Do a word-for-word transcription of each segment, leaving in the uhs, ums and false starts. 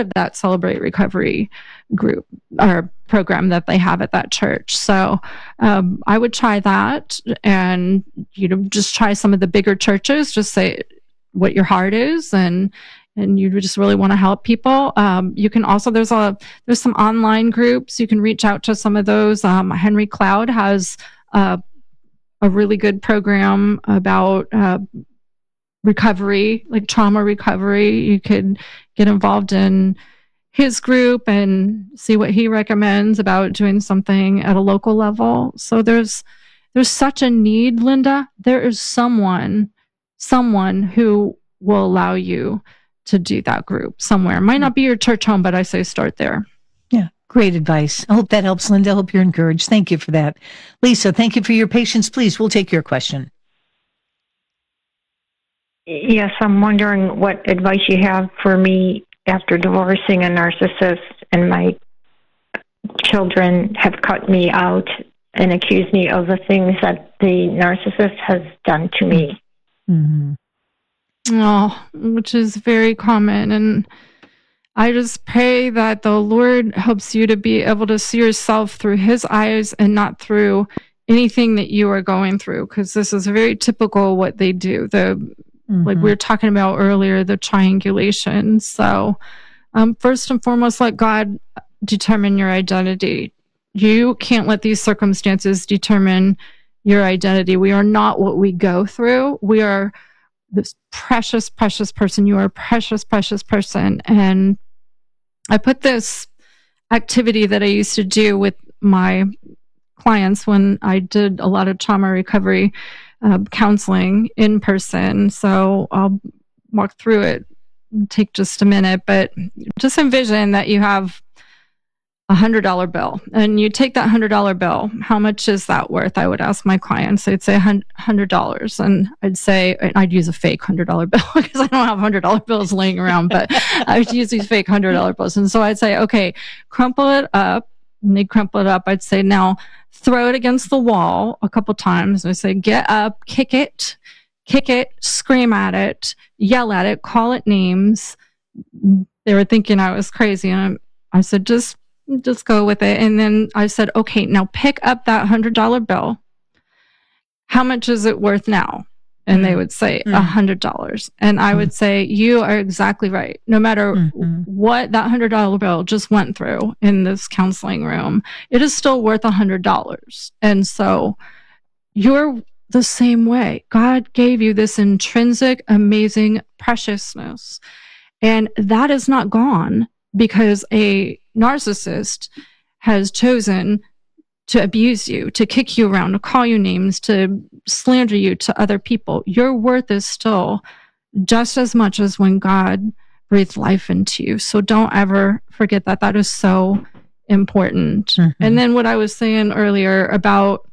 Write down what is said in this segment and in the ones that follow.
of that Celebrate Recovery group or program that they have at that church. So um, I would try that, and you know, just try some of the bigger churches. Just say what your heart is, and and you just really want to help people. Um, you can also there's a there's some online groups. You can reach out to some of those. Um, Henry Cloud has uh, a really good program about uh, recovery, like trauma recovery. You could get involved in his group and see what he recommends about doing something at a local level. So there's there's such a need, Linda. There is someone, someone who will allow you to do that group somewhere. It might not be your church home, but I say start there. Yeah, great advice. I hope that helps, Linda. I hope you're encouraged. Thank you for that. Lisa, thank you for your patience. Please, we'll take your question. Yes, I'm wondering what advice you have for me after divorcing a narcissist, and my children have cut me out and accused me of the things that the narcissist has done to me. Mm-hmm. Oh, which is very common. And I just pray that the Lord helps you to be able to see yourself through his eyes and not through anything that you are going through, because this is very typical what they do. The Mm-hmm. Like we were talking about earlier, the triangulation. So um, first and foremost, let God determine your identity. You can't let these circumstances determine your identity. We are not what we go through. We are this precious, precious person. You are a precious, precious person. And I put this activity that I used to do with my clients when I did a lot of trauma recovery Uh, counseling in person. So I'll walk through it, take just a minute, but just envision that you have a hundred dollar bill and you take that hundred dollar bill. How much is that worth? I would ask my clients. They'd say a hundred dollars, and I'd say, and I'd use a fake hundred dollar bill because I don't have hundred dollar bills laying around, but I would use these fake hundred dollar bills. And so I'd say, okay, crumple it up. And they'd crumple it up. I'd say, now throw it against the wall a couple times. I say, get up, kick it, kick it, scream at it, yell at it, call it names. They were thinking I was crazy. And I, I said, just, just go with it. And then I said, okay, now pick up that hundred dollar bill. How much is it worth now? And mm-hmm. they would say a hundred dollars. And I mm-hmm. would say, you are exactly right. No matter mm-hmm. what that hundred dollar bill just went through in this counseling room, it is still worth a hundred dollars. And so you're the same way. God gave you this intrinsic, amazing preciousness. And that is not gone because a narcissist has chosen to abuse you, to kick you around, to call you names, to slander you to other people. Your worth is still just as much as when God breathed life into you. So don't ever forget that. That is so important. Mm-hmm. And then what I was saying earlier about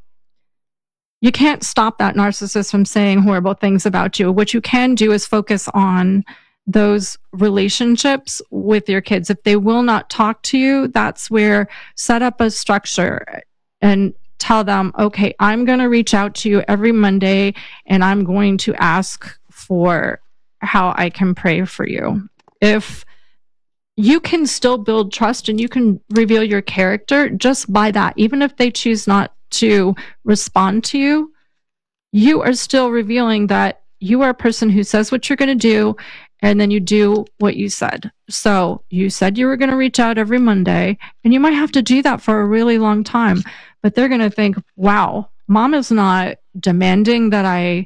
you can't stop that narcissist from saying horrible things about you. What you can do is focus on those relationships with your kids. If they will not talk to you, that's where set up a structure and tell them, okay, I'm going to reach out to you every Monday and I'm going to ask for how I can pray for you. If you can still build trust and you can reveal your character just by that, even if they choose not to respond to you, you are still revealing that you are a person who says what you're going to do and then you do what you said. So you said you were going to reach out every Monday, and you might have to do that for a really long time. But they're going to think, wow, mom is not demanding that I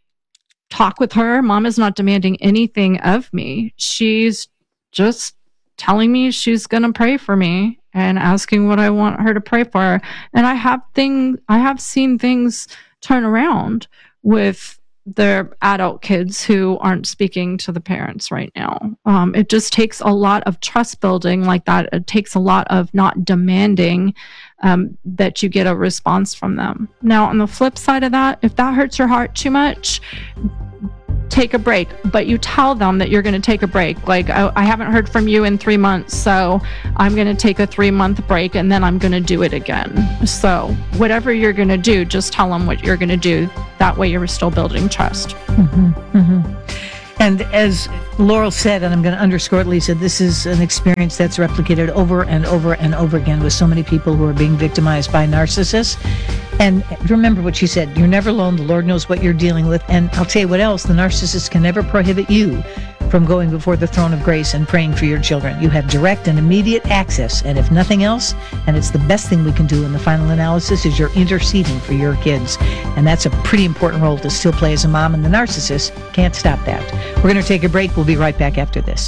talk with her. Mom is not demanding anything of me. She's just telling me she's going to pray for me and asking what I want her to pray for. And I have thing, I have seen things turn around with their adult kids who aren't speaking to the parents right now. Um, it just takes a lot of trust building like that. It takes a lot of not demanding um, that you get a response from them. Now, on the flip side of that, if that hurts your heart too much, take a break, but you tell them that you're going to take a break. Like, I, I haven't heard from you in three months, so I'm going to take a three month break and then I'm going to do it again. So whatever you're going to do, just tell them what you're going to do. That way you're still building trust. Mm-hmm, mm-hmm. And as Laurel said, and I'm going to underscore it, Lisa, this is an experience that's replicated over and over and over again with so many people who are being victimized by narcissists. And remember what she said, you're never alone. The Lord knows what you're dealing with. And I'll tell you what else, the narcissist can never prohibit you from going before the throne of grace and praying for your children. You have direct and immediate access. And if nothing else, and it's the best thing we can do in the final analysis, is you're interceding for your kids. And that's a pretty important role to still play as a mom, and the narcissist can't stop that. We're going to take a break. We'll be right back after this.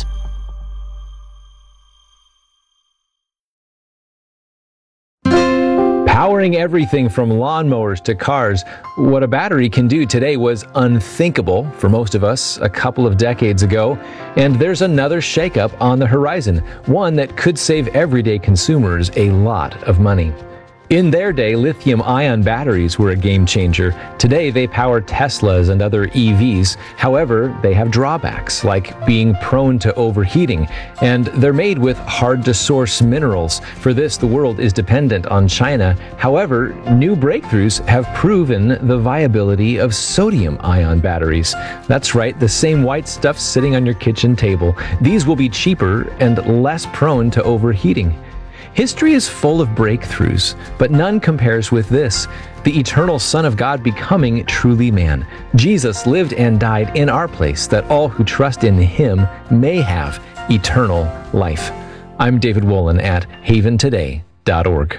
Powering everything from lawnmowers to cars, what a battery can do today was unthinkable for most of us a couple of decades ago, and there's another shakeup on the horizon, one that could save everyday consumers a lot of money. In their day, lithium-ion batteries were a game changer. Today, they power Teslas and other E Vs. However, they have drawbacks, like being prone to overheating, and they're made with hard-to-source minerals. For this, the world is dependent on China. However, new breakthroughs have proven the viability of sodium-ion batteries. That's right, the same white stuff sitting on your kitchen table. These will be cheaper and less prone to overheating. History is full of breakthroughs, but none compares with this, the eternal Son of God becoming truly man. Jesus lived and died in our place, that all who trust in Him may have eternal life. I'm David Wolin at haven today dot org.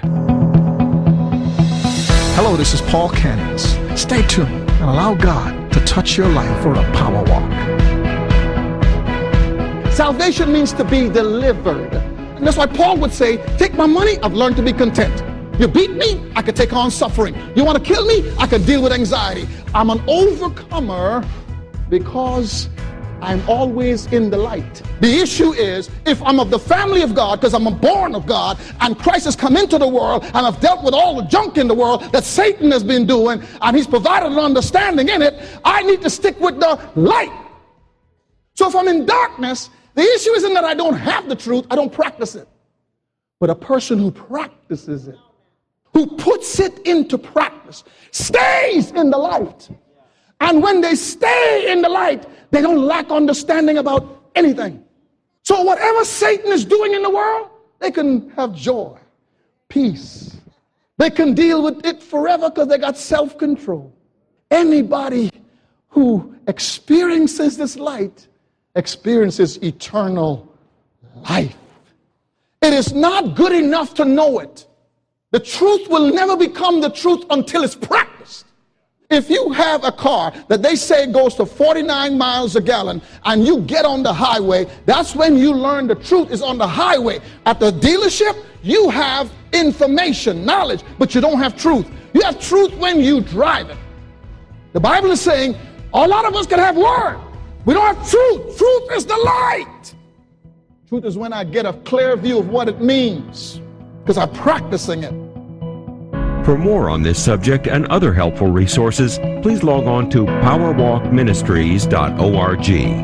Hello, this is Paul Cannons. Stay tuned and allow God to touch your life for a power walk. Salvation means to be delivered. And that's why Paul would say, take my money, I've learned to be content. You beat me, I can take on suffering. You want to kill me, I can deal with anxiety. I'm an overcomer because I'm always in the light. The issue is, if I'm of the family of God, because I'm born of God, and Christ has come into the world, and I've dealt with all the junk in the world that Satan has been doing, and he's provided an understanding in it, I need to stick with the light. So if I'm in darkness, the issue isn't that I don't have the truth, I don't practice it. But a person who practices it, who puts it into practice, stays in the light. And when they stay in the light, they don't lack understanding about anything. So whatever Satan is doing in the world, they can have joy, peace. They can deal with it forever because they got self-control. Anybody who experiences this light experiences eternal life. It is not good enough to know it. The truth will never become the truth until it's practiced. If you have a car that they say goes to forty-nine miles a gallon and you get on the highway, that's when you learn the truth is on the highway. At the dealership, you have information, knowledge, but you don't have truth. You have truth when you drive it. The Bible is saying a lot of us can have word. We don't have truth. Truth is the light. Truth is when I get a clear view of what it means because I'm practicing it. For more on this subject and other helpful resources, please log on to power walk ministries dot org.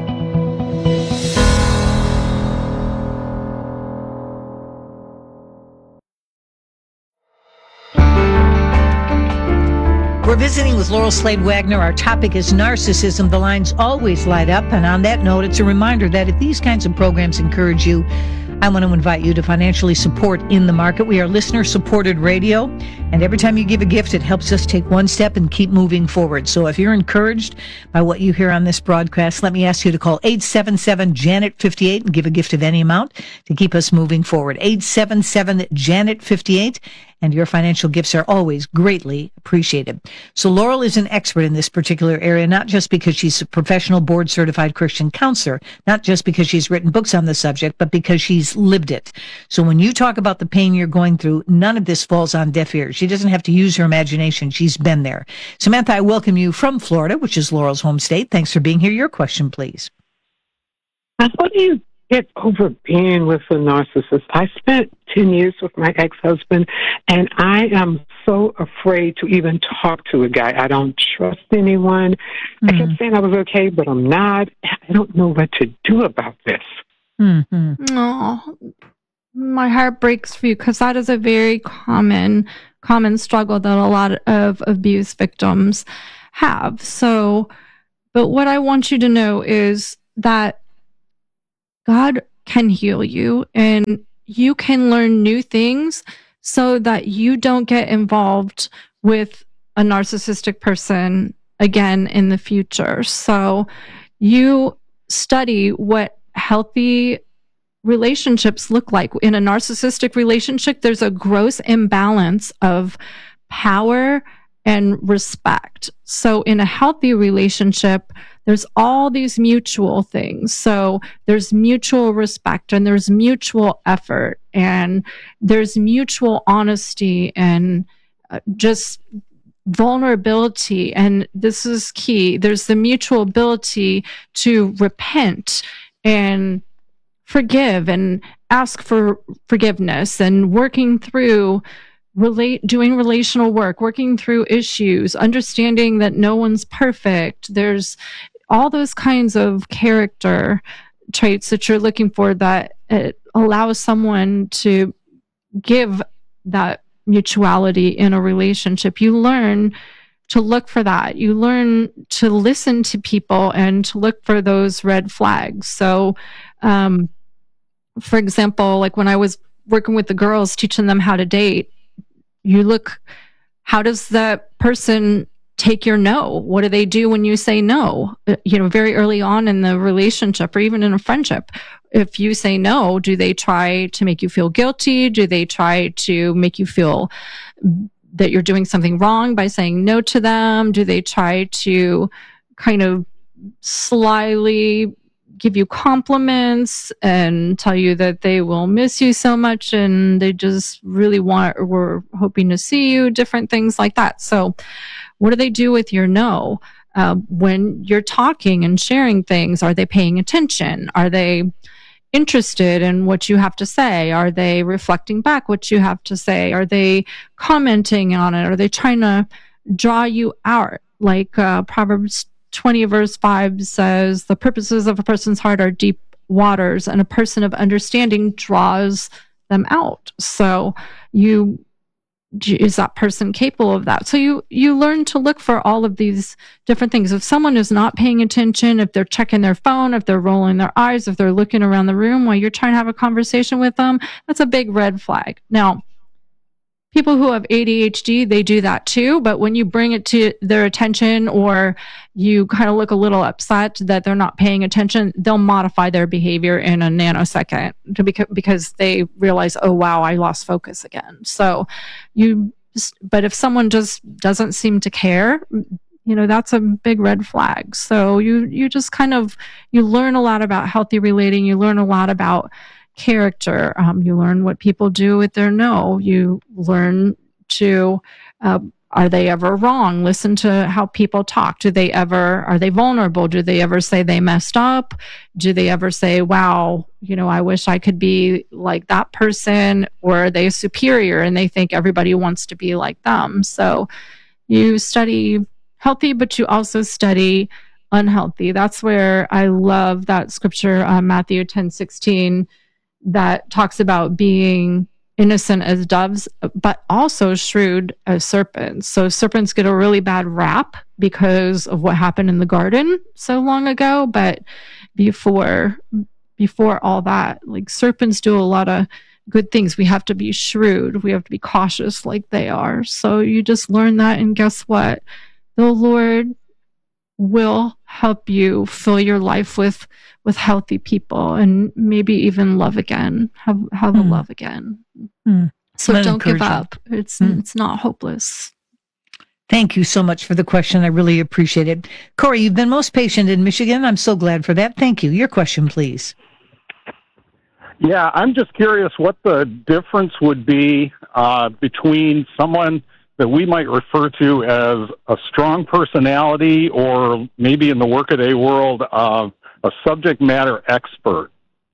We're visiting with Laurel Slade Wagner. Our topic is narcissism. The lines always light up. And on that note, it's a reminder that if these kinds of programs encourage you, I want to invite you to financially support In the Market. We are listener-supported radio, and every time you give a gift, it helps us take one step and keep moving forward. So if you're encouraged by what you hear on this broadcast, let me ask you to call eight seven seven, Janet fifty-eight and give a gift of any amount to keep us moving forward. eight seven seven, Janet fifty-eight, and your financial gifts are always greatly appreciated. So Laurel is an expert in this particular area, not just because she's a professional board-certified Christian counselor, not just because she's written books on the subject, but because she's lived it. So when you talk about the pain you're going through, none of this falls on deaf ears. She doesn't have to use her imagination. She's been there. Samantha, I welcome you from Florida, which is Laurel's home state. Thanks for being here. Your question, please. How do you get over being with a narcissist? I spent ten years with my ex-husband, and I am so afraid to even talk to a guy. I don't trust anyone. Mm-hmm. I kept saying I was okay, but I'm not. I don't know what to do about this. Mm-hmm. Oh, my heart breaks for you because that is a very common, common struggle that a lot of abuse victims have. So, but what I want you to know is that God can heal you and you can learn new things so that you don't get involved with a narcissistic person again in the future. So you study what healthy relationships look like. In a narcissistic relationship, there's a gross imbalance of power and respect. So in a healthy relationship, there's all these mutual things. So there's mutual respect and there's mutual effort and there's mutual honesty and uh, just vulnerability. And this is key. There's the mutual ability to repent and forgive and ask for forgiveness and working through relate doing relational work, working through issues, understanding that no one's perfect. There's all those kinds of character traits that you're looking for that it allows someone to give that mutuality in a relationship. You learn to look for that. You learn to listen to people and to look for those red flags. So, um, for example, like when I was working with the girls, teaching them how to date, you look, how does that person take your no? What do they do when you say no? You know, very early on in the relationship or even in a friendship, if you say no, do they try to make you feel guilty? Do they try to make you feel that you're doing something wrong by saying no to them? Do they try to kind of slyly give you compliments and tell you that they will miss you so much and they just really want or were hoping to see you, different things like that. So what do they do with your no? Uh, when you're talking and sharing things, are they paying attention? Are they interested in what you have to say? Are they reflecting back what you have to say? Are they commenting on it? Are they trying to draw you out? Like uh, Proverbs twenty verse five says, the purposes of a person's heart are deep waters, and a person of understanding draws them out. So you, is that person capable of that? So you, you learn to look for all of these different things. If someone is not paying attention, if they're checking their phone, if they're rolling their eyes, if they're looking around the room while you're trying to have a conversation with them, that's a big red flag. Now, people who have A D H D, they do that too. But when you bring it to their attention or you kind of look a little upset that they're not paying attention, they'll modify their behavior in a nanosecond to beca- because they realize, oh, wow, I lost focus again. So you, but if someone just doesn't seem to care, you know, that's a big red flag. So you, you just kind of, you learn a lot about healthy relating. You learn a lot about character. Um, you learn what people do with their no. You learn to, uh, are they ever wrong? Listen to how people talk. Do they ever, are they vulnerable? Do they ever say they messed up? Do they ever say, wow, you know, I wish I could be like that person? Or are they superior and they think everybody wants to be like them? So you study healthy, but you also study unhealthy. That's where I love that scripture, uh, Matthew ten sixteen, that talks about being innocent as doves, but also shrewd as serpents. So serpents get a really bad rap because of what happened in the garden so long ago. But before, before all that, like serpents do a lot of good things. We have to be shrewd. We have to be cautious like they are. So you just learn that. And guess what? The Lord will help you fill your life with with healthy people and maybe even love again, have have mm. a love again. Mm. So That's don't give up. It's mm. it's not hopeless. Thank you so much for the question. I really appreciate it. Corey, you've been most patient in Michigan. I'm so glad for that. Thank you. Your question, please. Yeah, I'm just curious what the difference would be uh, between someone that we might refer to as a strong personality or maybe in the workaday world, uh, a subject matter expert.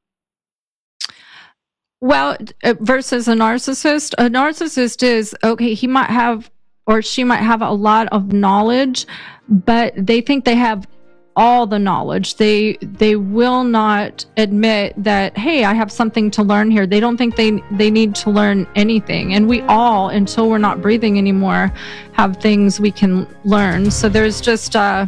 Well, versus a narcissist, a narcissist is, okay, he might have, or she might have a lot of knowledge, but they think they have all the knowledge. They they will not admit that, hey, I have something to learn here. They don't think they they need to learn anything. And we all, until we're not breathing anymore, have things we can learn. So there's just uh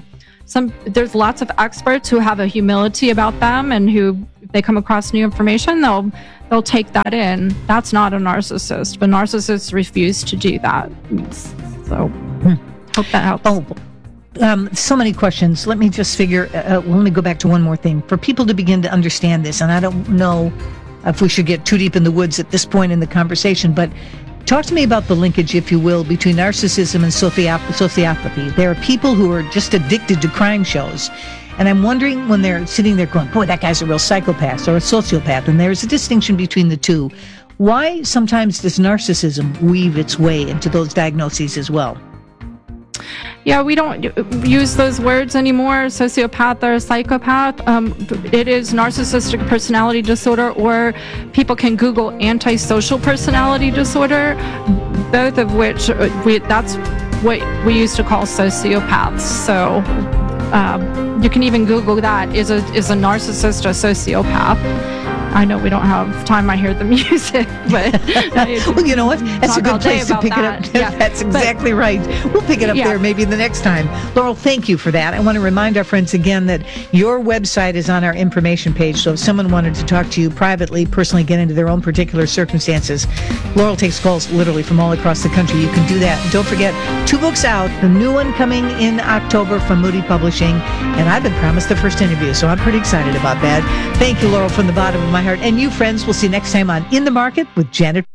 some there's lots of experts who have a humility about them, and who, if they come across new information, they'll they'll take that in. That's not a narcissist, but narcissists refuse to do that. So hmm. hope that helps. Oh, um, so many questions. Let me just figure, uh, let me go back to one more thing. For people to begin to understand this, and I don't know if we should get too deep in the woods at this point in the conversation, but talk to me about the linkage, if you will, between narcissism and sociop- sociopathy. There are people who are just addicted to crime shows. And I'm wondering, when they're sitting there going, boy, that guy's a real psychopath or a sociopath, and there's a distinction between the two. Why sometimes does narcissism weave its way into those diagnoses as well? Yeah, we don't use those words anymore, sociopath or psychopath. Um, it is narcissistic personality disorder, or people can Google antisocial personality disorder, both of which we, that's what we used to call sociopaths. So um, you can even Google that. Is a, is a narcissist a sociopath? I know we don't have time. I hear the music, but well, you know what? That's a good place to pick that. it up. Yeah. That's exactly but, right. We'll pick it up yeah. there maybe the next time. Laurel, thank you for that. I want to remind our friends again that your website is on our information page. So if someone wanted to talk to you privately, personally, get into their own particular circumstances, Laurel takes calls literally from all across the country. You can do that. And don't forget, two books out. The new one coming in October from Moody Publishing, and I've been promised the first interview, so I'm pretty excited about that. Thank you, Laurel, from the bottom of my heart. And you, friends, we'll see you next time on In the Market with Janet.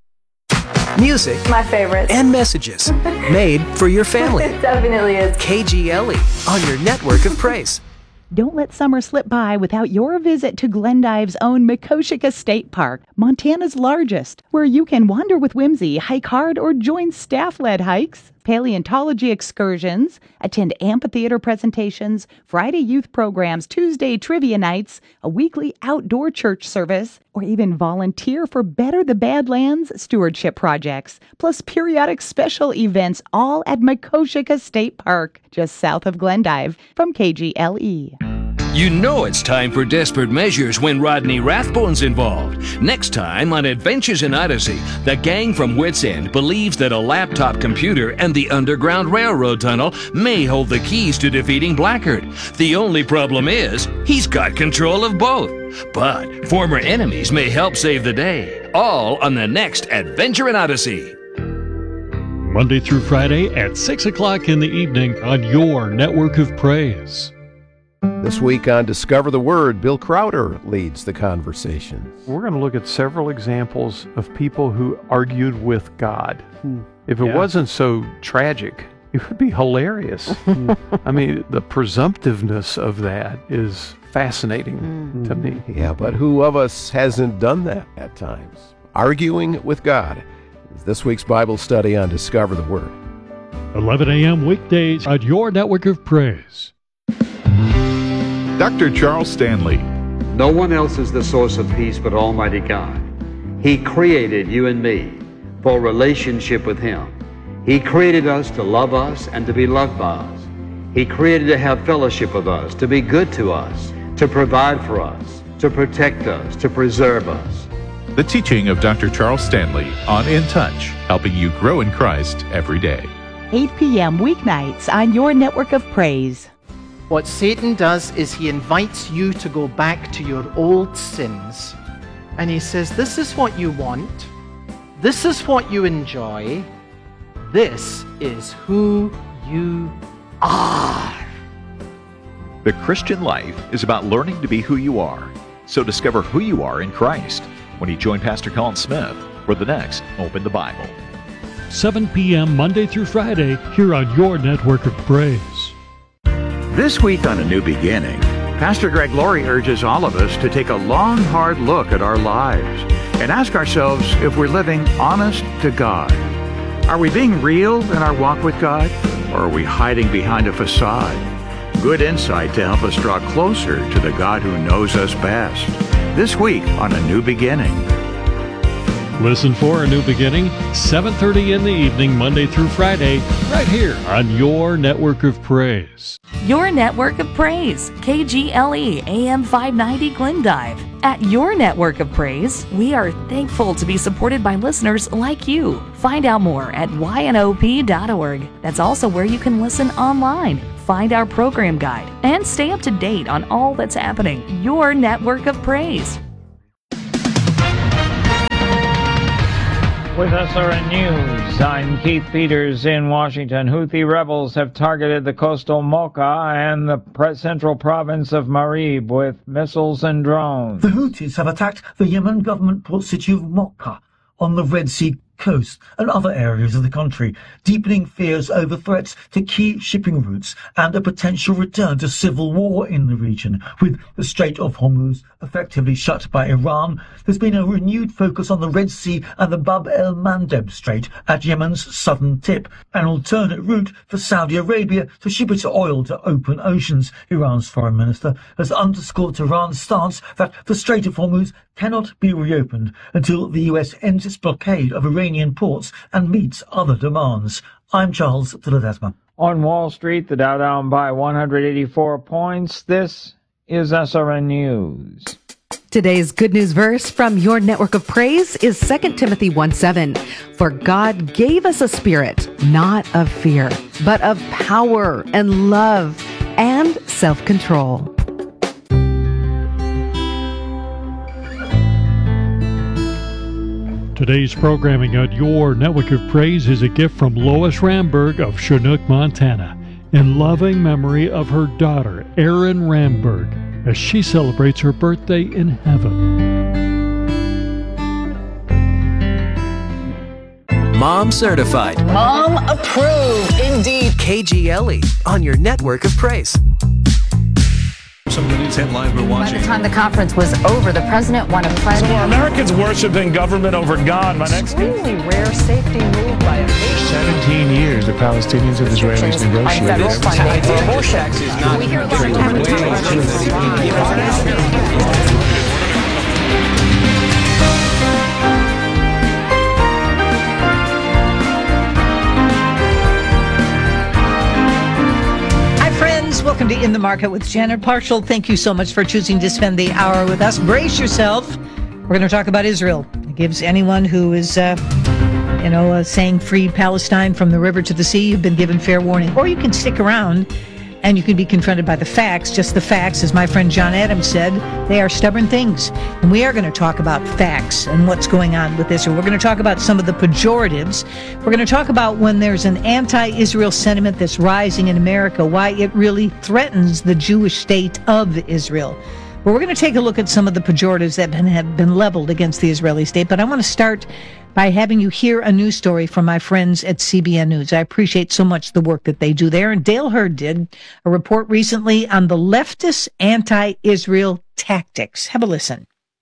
Music. My favorite. And messages made for your family. It definitely is. K G L E on your network of praise. Don't let summer slip by without your visit to Glendive's own Makoshika State Park, Montana's largest, where you can wander with whimsy, hike hard, or join staff-led hikes, paleontology excursions, attend amphitheater presentations, Friday youth programs, Tuesday trivia nights, a weekly outdoor church service, or even volunteer for Better the Badlands stewardship projects, plus periodic special events, all at Makoshika State Park, just south of Glendive, from K G L E. You know it's time for desperate measures when Rodney Rathbone's involved. Next time on Adventures in Odyssey, the gang from Wits End believes that a laptop computer and the Underground Railroad tunnel may hold the keys to defeating Blackguard. The only problem is, he's got control of both. But former enemies may help save the day. All on the next Adventure in Odyssey. Monday through Friday at six o'clock in the evening on your network of praise. This week on Discover the Word, Bill Crowder leads the conversation. We're going to look at several examples of people who argued with God. Hmm. If it yeah. wasn't so tragic, it would be hilarious. I mean, the presumptiveness of that is fascinating mm. to me. Yeah, but who of us hasn't done that at times? Arguing with God is this week's Bible study on Discover the Word. eleven a.m. weekdays on your network of praise. Doctor Charles Stanley. No one else is the source of peace but Almighty God. He created you and me for relationship with Him. He created us to love us and to be loved by us. He created to have fellowship with us, to be good to us, to provide for us, to protect us, to preserve us. The teaching of Doctor Charles Stanley on In Touch, helping you grow in Christ every day. eight p.m. weeknights on your network of praise. What Satan does is he invites you to go back to your old sins. And he says, this is what you want. This is what you enjoy. This is who you are. The Christian life is about learning to be who you are. So discover who you are in Christ when you join Pastor Colin Smith for the next Open the Bible. seven p.m. Monday through Friday here on your network of praise. This week on A New Beginning, Pastor Greg Laurie urges all of us to take a long, hard look at our lives and ask ourselves if we're living honest to God. Are we being real in our walk with God, or are we hiding behind a facade? Good insight to help us draw closer to the God who knows us best. This week on A New Beginning. Listen for A New Beginning, seven thirty in the evening, Monday through Friday, right here on your network of praise. Your network of praise, K G L E A M five ninety Glendive. At your network of praise, we are thankful to be supported by listeners like you. Find out more at Y N O P dot org. That's also where you can listen online. find our program guide, and stay up to date on all that's happening. Your network of praise. With S R N News, I'm Keith Peters in Washington. Houthi rebels have targeted the coastal Mocha and the central province of Marib with missiles and drones. The Houthis have attacked the Yemen government port city of Mocha on the Red Sea coast and other areas of the country, deepening fears over threats to key shipping routes and a potential return to civil war in the region. With the Strait of Hormuz effectively shut by Iran, there's been a renewed focus on the Red Sea and the Bab el-Mandeb Strait at Yemen's southern tip, an alternate route for Saudi Arabia to ship its oil to open oceans. Iran's foreign minister has underscored Tehran's stance that the Strait of Hormuz cannot be reopened until the U S ends its blockade of Iranian ports and meets other demands. I'm Charles de Ledesma. On Wall Street, the Dow down by one hundred eighty-four points. This is S R N News. Today's good news verse from your network of praise is Second Timothy one seven. For God gave us a spirit, not of fear, but of power and love and self-control. Today's programming on your network of praise is a gift from Lois Ramberg of Chinook, Montana, in loving memory of her daughter, Erin Ramberg, as she celebrates her birthday in heaven. Mom certified. Mom approved. Indeed. K G L E on your network of praise. Some of the news headlines we're watching. By the time the conference was over, the president won a pledge. So are Americans worshiping government over God? My next extremely rare safety move by a nation. seventeen years the Palestinians and Israelis negotiated. Welcome to In the Market with Janet Parshall. Thank you so much for choosing to spend the hour with us. Brace yourself. We're going to talk about Israel. It gives anyone who is, uh, you know, uh, saying free Palestine from the river to the sea, you've been given fair warning. Or you can stick around and you can be confronted by the facts. Just the facts, as my friend John Adams said, they are stubborn things. And we are going to talk about facts and what's going on with Israel. We're going to talk about some of the pejoratives. We're going to talk about when there's an anti-Israel sentiment that's rising in America, why it really threatens the Jewish state of Israel. But we're going to take a look at some of the pejoratives that have been leveled against the Israeli state. But I want to start by having you hear a news story from my friends at C B N News. I appreciate so much the work that they do there. And Dale Hurd did a report recently on the leftist anti-Israel tactics. Have a listen.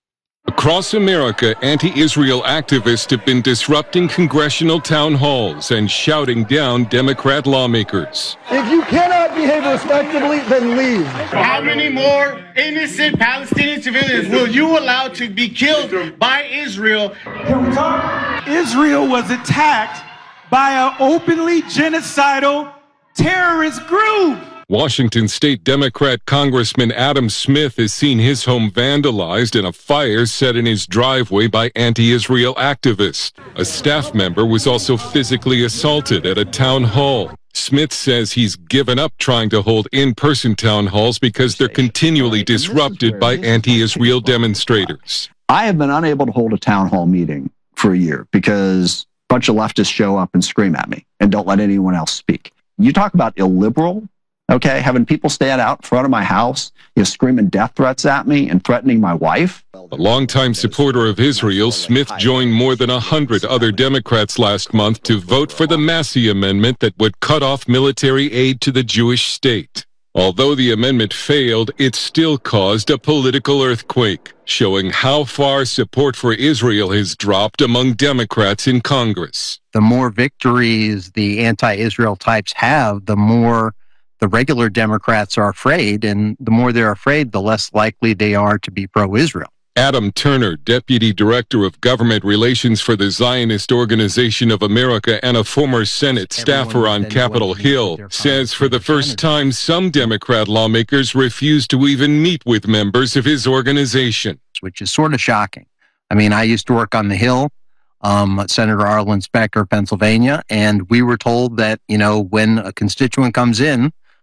Across America, anti-Israel activists have been disrupting congressional town halls and shouting down Democrat lawmakers. If you cannot behave respectably, then leave. How many more innocent Palestinian civilians will you allow to be killed by Israel? Can we talk? Israel was attacked by an openly genocidal terrorist group. Washington State Democrat Congressman Adam Smith has seen his home vandalized and a fire set in his driveway by anti-Israel activists. A staff member was also physically assaulted at a town hall. Smith says he's given up trying to hold in-person town halls because they're continually disrupted by anti-Israel demonstrators. I have been unable to hold a town hall meeting for a year because a bunch of leftists show up and scream at me and don't let anyone else speak. You talk about illiberal. Okay, having people stand out in front of my house, you know, screaming death threats at me and threatening my wife. A longtime supporter of Israel, Smith joined more than a hundred other Democrats last month to vote for the Massey Amendment that would cut off military aid to the Jewish state. Although the amendment failed, it still caused a political earthquake, showing how far support for Israel has dropped among Democrats in Congress. The more victories the anti-Israel types have, the more the regular Democrats are afraid, and the more they're afraid, the less likely they are to be pro-Israel. Adam Turner, Deputy Director of Government Relations for the Zionist Organization of America and a former Senate staffer on Capitol Hill, says for the first time some Democrat lawmakers refuse to even meet with members of his organization. Which is sort of shocking. I mean, I used to work on the Hill, um, Senator Arlen Specter of Pennsylvania, and we were told that, you know, when a constituent comes in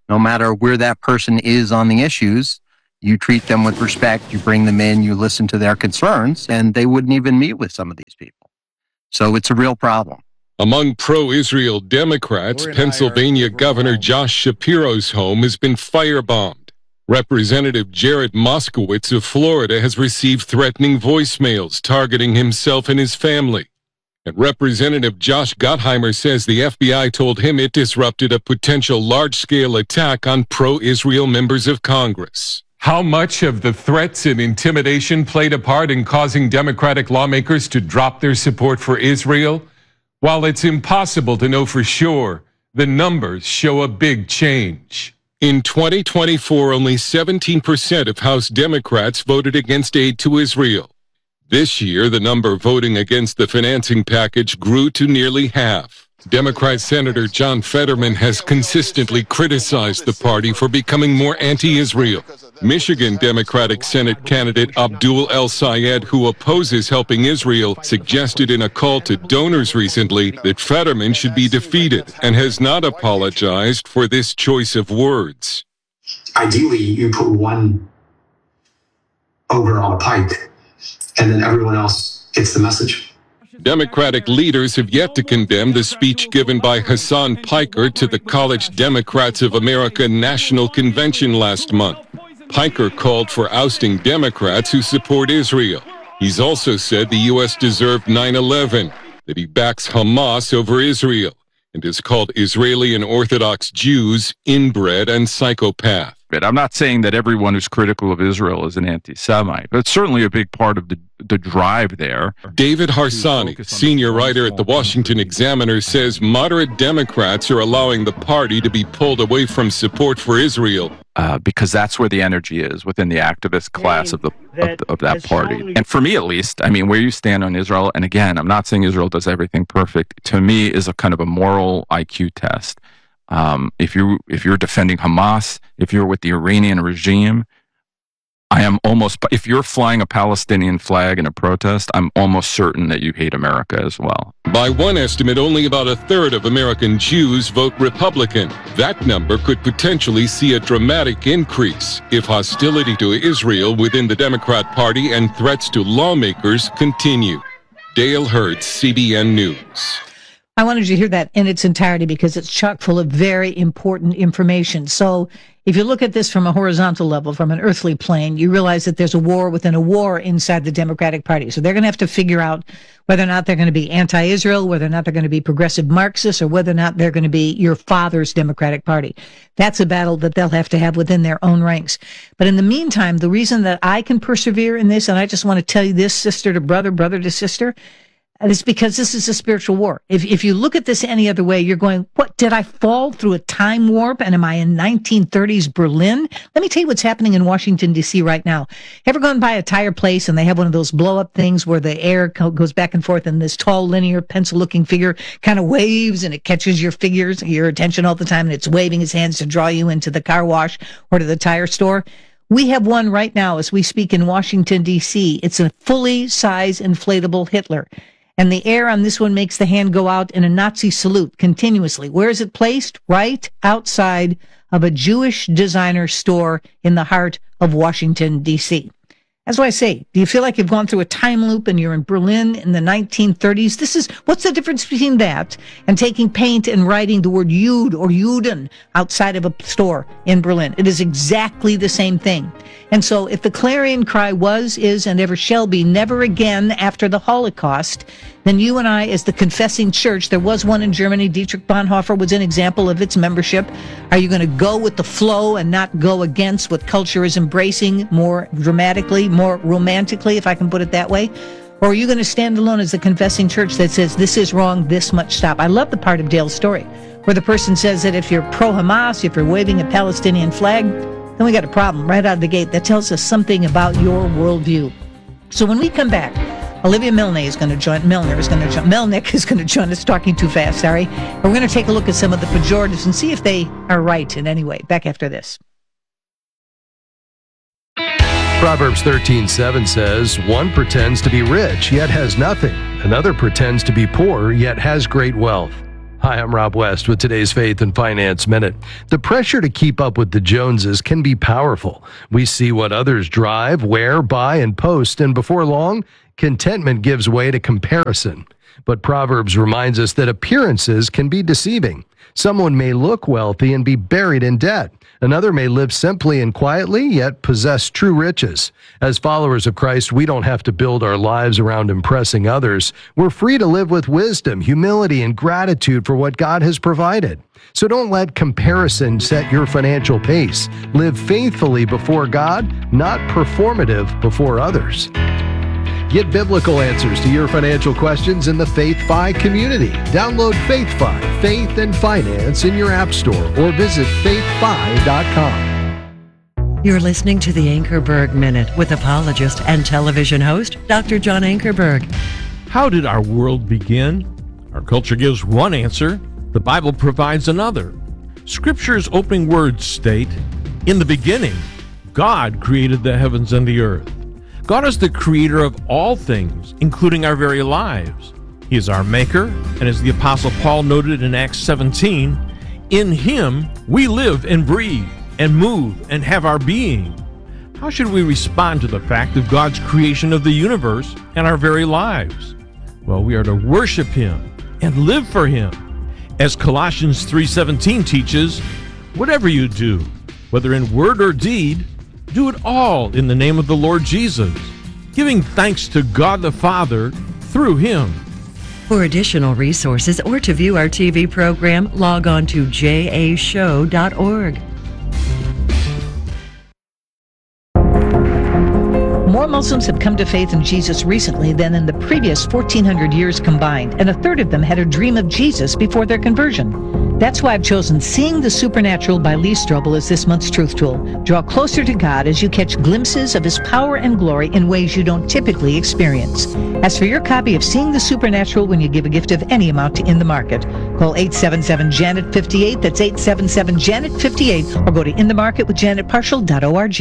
no matter where that person is on the issues, you treat them with respect, you bring them in, you listen to their concerns, and they wouldn't even meet with some of these people. So it's a real problem. Among pro-Israel Democrats, Pennsylvania Governor Josh Shapiro's home has been firebombed. Representative Jared Moskowitz of Florida has received threatening voicemails targeting himself and his family. And Representative Josh Gottheimer says the F B I told him it disrupted a potential large-scale attack on pro-Israel members of Congress. How much of the threats and intimidation played a part in causing Democratic lawmakers to drop their support for Israel? While it's impossible to know for sure, the numbers show a big change. In twenty twenty-four, only seventeen percent of House Democrats voted against aid to Israel. This year, the number voting against the financing package grew to nearly half. Democrat Senator John Fetterman has consistently criticized the party for becoming more anti-Israel. Michigan Democratic Senate candidate Abdul El-Sayed, who opposes helping Israel, suggested in a call to donors recently that Fetterman should be defeated and has not apologized for this choice of words. Ideally, you put one ogre on a pike, and then everyone else gets the message. Democratic leaders have yet to condemn the speech given by Hassan Piker to the College Democrats of America National Convention last month. Piker called for ousting Democrats who support Israel. He's also said the U S deserved nine eleven, that he backs Hamas over Israel, and has called Israeli and Orthodox Jews inbred and psychopath. I'm not saying that everyone who's critical of Israel is an anti-Semite, but it's certainly a big part of the, the drive there. David Harsanyi, senior writer at the Washington Examiner, says moderate Democrats are allowing the party to be pulled away from support for Israel. Uh, because that's where the energy is within the activist class of the of, the, of that party. And for me, at least, I mean, where you stand on Israel, and again, I'm not saying Israel does everything perfect, to me is a kind of a moral I Q test. Um, if you if you're defending Hamas, if you're with the Iranian regime, I am almost, if you're flying a Palestinian flag in a protest, I'm almost certain that you hate America as well. By one estimate, only about a third of American Jews vote Republican. That number could potentially see a dramatic increase if hostility to Israel within the Democrat Party and threats to lawmakers continue. Dale Hurts, C B N News. I wanted you to hear that in its entirety because it's chock full of very important information. So if you look at this from a horizontal level, from an earthly plane, you realize that there's a war within a war inside the Democratic Party. So they're going to have to figure out whether or not they're going to be anti-Israel, whether or not they're going to be progressive Marxists, or whether or not they're going to be your father's Democratic Party. That's a battle that they'll have to have within their own ranks. But in the meantime, the reason that I can persevere in this, and I just want to tell you this, sister to brother, brother to sister, and it's because this is a spiritual war. If if you look at this any other way, you're going, what, did I fall through a time warp? And am I in nineteen thirties Berlin? Let me tell you what's happening in Washington, D C right now. Ever gone by a tire place and they have one of those blow-up things where the air co- goes back and forth and this tall, linear, pencil-looking figure kind of waves and it catches your figures, your attention all the time, and it's waving his hands to draw you into the car wash or to the tire store? We have one right now as we speak in Washington, D C. It's a fully size inflatable Hitler. And the air on this one makes the hand go out in a Nazi salute continuously. Where is it placed? Right outside of a Jewish designer store in the heart of Washington, D C. That's why I say, do you feel like you've gone through a time loop and you're in Berlin in the nineteen thirties? This is, what's the difference between that and taking paint and writing the word Jud or Juden outside of a store in Berlin? It is exactly the same thing. And so if the clarion cry was, is, and ever shall be never again after the Holocaust, then you and I, as the confessing church, there was one in Germany, Dietrich Bonhoeffer was an example of its membership. Are you going to go with the flow and not go against what culture is embracing more dramatically, more romantically, if I can put it that way? Or are you going to stand alone as the confessing church that says, this is wrong, this much stop? I love the part of Dale's story where the person says that if you're pro-Hamas, if you're waving a Palestinian flag, then we got a problem right out of the gate. That tells us something about your worldview. So when we come back, Olivia Milne is going to join, Milner is going to join, Melnick is going to join us, talking too fast, sorry. And we're going to take a look at some of the pejoratives and see if they are right in any way. Back after this. Proverbs thirteen seven says, one pretends to be rich, yet has nothing. Another pretends to be poor, yet has great wealth. Hi, I'm Rob West with today's Faith and Finance Minute. The pressure to keep up with the Joneses can be powerful. We see what others drive, wear, buy, and post, and before long, contentment gives way to comparison. But Proverbs reminds us that appearances can be deceiving. Someone may look wealthy and be buried in debt. Another may live simply and quietly, yet possess true riches. As followers of Christ, we don't have to build our lives around impressing others. We're free to live with wisdom, humility, and gratitude for what God has provided. So don't let comparison set your financial pace. Live faithfully before God, not performative before others. Get biblical answers to your financial questions in the FaithFi community. Download FaithFi, Faith and Finance in your app store or visit faith fi dot com. You're listening to the Ankerberg Minute with apologist and television host, Doctor John Ankerberg. How did our world begin? Our culture gives one answer. The Bible provides another. Scripture's opening words state, "In the beginning, God created the heavens and the earth." God is the creator of all things, including our very lives. He is our maker, and as the Apostle Paul noted in Acts seventeen, in him we live and breathe and move and have our being. How should we respond to the fact of God's creation of the universe and our very lives? Well, we are to worship him and live for him. As Colossians three seventeen teaches, whatever you do, whether in word or deed, do it all in the name of the Lord Jesus, giving thanks to God the Father through him. For additional resources or to view our T V program, log on to j a show dot org. More Muslims have come to faith in Jesus recently than in the previous fourteen hundred years combined, and a third of them had a dream of Jesus before their conversion. That's why I've chosen Seeing the Supernatural by Lee Strobel as this month's Truth Tool. Draw closer to God as you catch glimpses of his power and glory in ways you don't typically experience. As for your copy of Seeing the Supernatural when you give a gift of any amount to In the Market, call eight seven seven Janet fifty-eight, that's eight seven seven Janet fifty-eight, or go to in the market with janet partial dot org.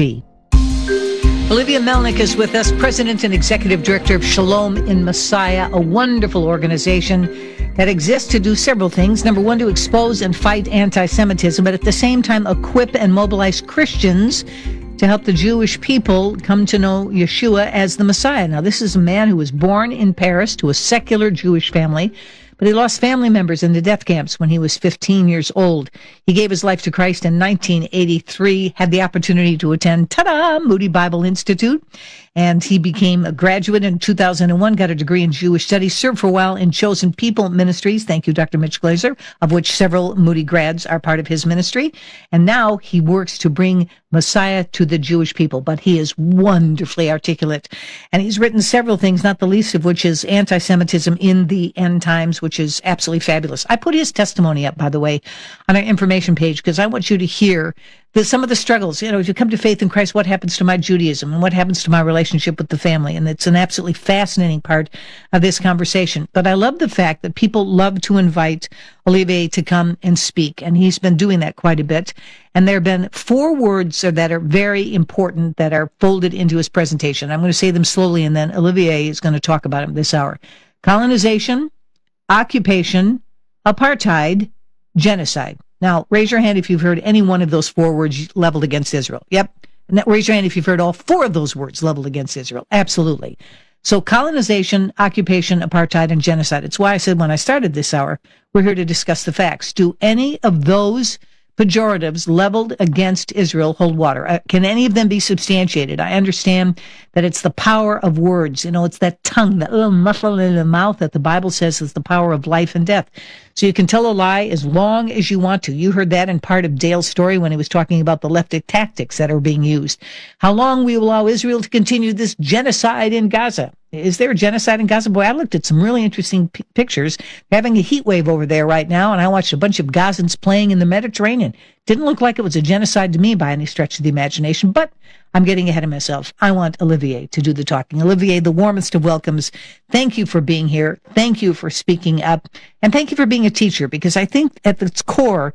Olivia Melnick is with us, President and Executive Director of Shalom in Messiah, a wonderful organization that exists to do several things. Number one, to expose and fight anti-Semitism, but at the same time equip and mobilize Christians to help the Jewish people come to know Yeshua as the Messiah. Now, this is a man who was born in Paris to a secular Jewish family, but he lost family members in the death camps when he was fifteen years old. He gave his life to Christ in nineteen eighty-three, had the opportunity to attend, ta-da, Moody Bible Institute, and he became a graduate in two thousand one, got a degree in Jewish studies, served for a while in Chosen People Ministries. Thank you, Doctor Mitch Glazer, of which several Moody grads are part of his ministry. And now he works to bring Messiah to the Jewish people, but he is wonderfully articulate. And he's written several things, not the least of which is Anti-Semitism in the End Times, which is absolutely fabulous. I put his testimony up, by the way, on our information page, because I want you to hear the, some of the struggles. You know, if you come to faith in Christ, what happens to my Judaism and what happens to my relationship with the family? And it's an absolutely fascinating part of this conversation. But I love the fact that people love to invite Olivier to come and speak, and he's been doing that quite a bit. And there have been four words that are very important that are folded into his presentation. I'm going to say them slowly, and then Olivier is going to talk about them this hour. Colonization, occupation, apartheid, genocide. Now, raise your hand if you've heard any one of those four words leveled against Israel. Yep. And that, raise your hand if you've heard all four of those words leveled against Israel. Absolutely. So colonization, occupation, apartheid, and genocide. It's why I said when I started this hour, we're here to discuss the facts. Do any of those pejoratives leveled against Israel hold water? Uh, can any of them be substantiated? I understand that it's the power of words. You know, it's that tongue, that little muscle in the mouth that the Bible says is the power of life and death. So you can tell a lie as long as you want to. You heard that in part of Dale's story when he was talking about the leftic tactics that are being used. How long we will allow Israel to continue this genocide in Gaza? Is there a genocide in Gaza? Boy, I looked at some really interesting p- pictures. They're having a heat wave over there right now, and I watched a bunch of Gazans playing in the Mediterranean. Didn't look like it was a genocide to me by any stretch of the imagination, but I'm getting ahead of myself. I want Olivier to do the talking. Olivier, the warmest of welcomes. Thank you for being here. Thank you for speaking up. And thank you for being a teacher, because I think at its core,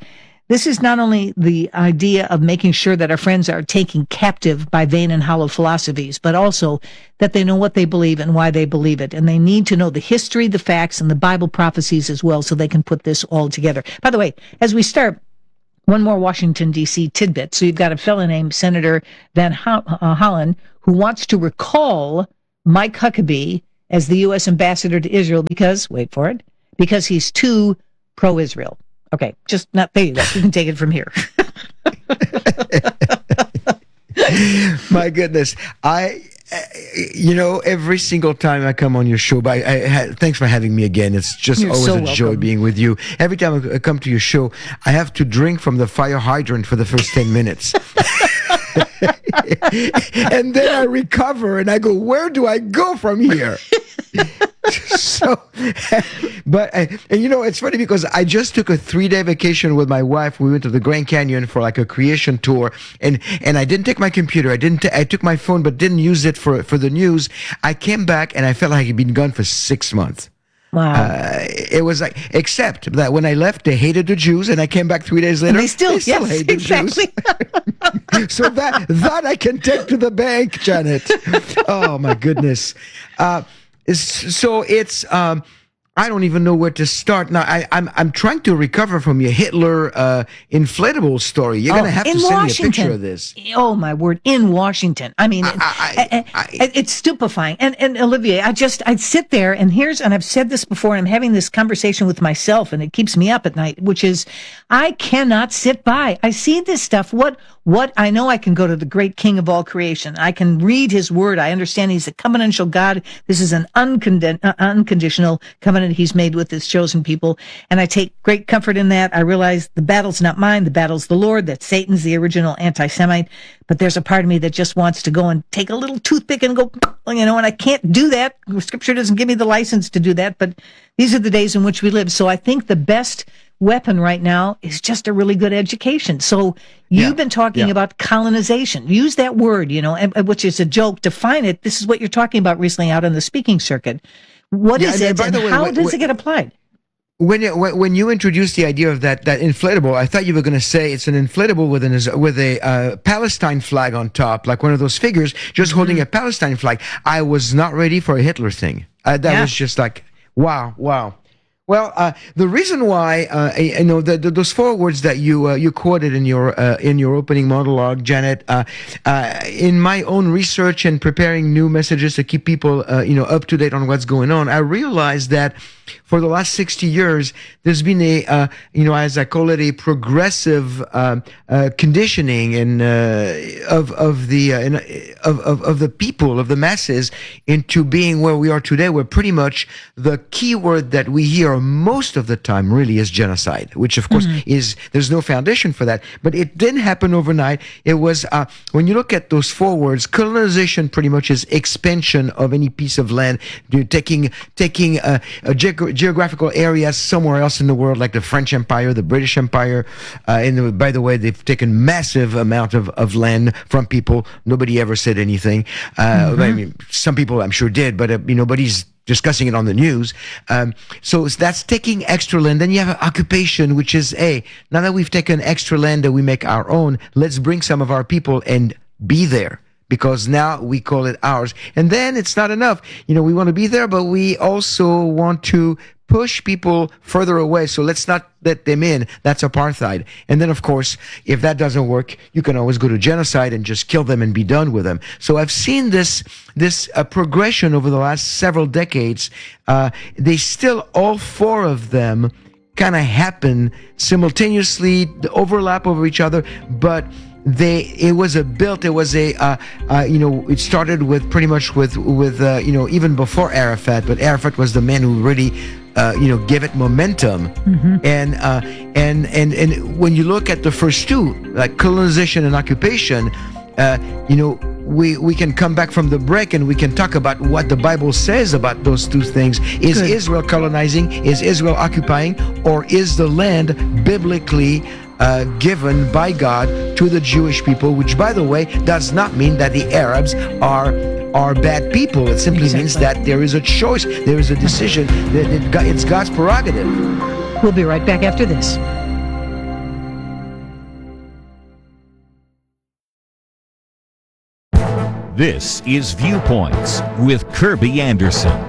This is not only the idea of making sure that our friends are taken captive by vain and hollow philosophies, but also that they know what they believe and why they believe it. And they need to know the history, the facts, and the Bible prophecies as well, so they can put this all together. By the way, as we start, one more Washington, D C tidbit. So you've got a fellow named Senator Van Ho- uh, Hollen who wants to recall Mike Huckabee as the U S ambassador to Israel because, wait for it, because he's too pro-Israel. Okay, just not, there you go. You can take it from here. My goodness. I, you know, every single time I come on your show, but I, I, thanks for having me again. It's just You're always so a welcome. joy being with you. Every time I come to your show, I have to drink from the fire hydrant for the first ten minutes. And then I recover and I go, where do I go from here? So, but, uh, and you know, it's funny because I just took a three day vacation with my wife. We went to the Grand Canyon for like a creation tour, and, and I didn't take my computer. I didn't, t- I took my phone, but didn't use it for, for the news. I came back and I felt like I'd been gone for six months. Wow. Uh, it was like, except that when I left, they hated the Jews, and I came back three days later. And they still, they still yes, hate the exactly. Jews. So that, that I can take to the bank, Janet. Oh my goodness. Uh, so it's, um, I don't even know where to start now. I, I'm I'm trying to recover from your Hitler uh, inflatable story. You're Oh, gonna have to in send Washington. me a picture of this. Oh my word! In Washington, I mean, it- I- it- it's stupefying. And and Olivier, I just I'd sit there, and here's, and I've said this before, and I'm having this conversation with myself, and it keeps me up at night. Which is, I cannot sit by. I see this stuff. What what I know, I can go to the great King of all creation. I can read His Word. I understand He's a covenantal God. This is an unconden- uh, unconditional covenant He's made with His chosen people, and I take great comfort in that. I realize the battle's not mine, the battle's the Lord, that Satan's the original anti-Semite, but there's a part of me that just wants to go and take a little toothpick and go, you know, and I can't do that. Scripture doesn't give me the license to do that, but these are the days in which we live. So I think the best weapon right now is just a really good education. So you've Yeah, been talking yeah. about colonization. Use that word, you know, and, and which is a joke. Define it. This is what you're talking about recently out on the speaking circuit. What Yeah, is and it, by and the way, how wait- does wait- it get applied? When you, when when you introduced the idea of that that inflatable, I thought you were going to say it's an inflatable with an with a uh, Palestine flag on top, like one of those figures, just Mm-hmm. holding a Palestine flag. I was not ready for a Hitler thing. Uh, that Yeah. was just like, wow, wow. Well, uh, the reason why, uh, you know, the, the, those four words that you uh, you quoted in your uh, in your opening monologue, Janet, uh, uh, in my own research and preparing new messages to keep people, uh, you know, up to date on what's going on, I realized that for the last sixty years, there's been a, uh, you know, as I call it, a progressive uh, uh, conditioning and uh, of of the uh, in, of, of of the people, of the masses, into being where we are today, where pretty much the key word that we hear most of the time really is genocide, which of course Mm-hmm. is, there's no foundation for that, but it didn't happen overnight. It was, uh, when you look at those four words, colonization pretty much is expansion of any piece of land, you're taking, taking a, a ge- geographical area somewhere else in the world, like the French Empire, the British Empire, uh, and the, by the way, they've taken massive amount of, of land from people. Nobody ever said anything. Uh, Mm-hmm. I mean, some people I'm sure did, but uh, you know, nobody's discussing it on the news. Um, so that's taking extra land. Then you have occupation, which is, hey, now that we've taken extra land that we make our own, let's bring some of our people and be there, because now we call it ours. And then it's not enough. You know, we want to be there, but we also want to push people further away. So let's not let them in. That's apartheid. And then, of course, if that doesn't work, you can always go to genocide and just kill them and be done with them. So I've seen this, this uh, progression over the last several decades. Uh, they still, all four of them kind of happen simultaneously, overlap over each other, but they it was a built it was a uh, uh, you know it started with pretty much with with uh, you know even before Arafat, but Arafat was the man who really uh, you know gave it momentum. Mm-hmm. and uh, and and and when you look at the first two, like colonization and occupation, uh, you know we we can come back from the break and we can talk about what the Bible says about those two things. Is Good. Israel colonizing? Is Israel occupying? Or is the land biblically Uh, given by God to the Jewish people, which, by the way, does not mean that the Arabs are are bad people. It simply means Exactly. that there is a choice, there is a decision, that it, it's God's prerogative. We'll be right back after this. This is Viewpoints with Kirby Anderson.